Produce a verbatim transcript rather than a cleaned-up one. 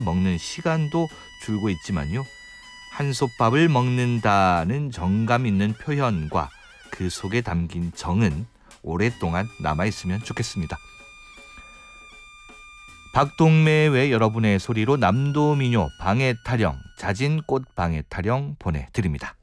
먹는 시간도 줄고 있지만요. 한솥밥을 먹는다는 정감 있는 표현과 그 속에 담긴 정은 오랫동안 남아있으면 좋겠습니다. 박동매의 외 여러분의 소리로 남도민요 방해타령, 자진 꽃방해타령 보내드립니다.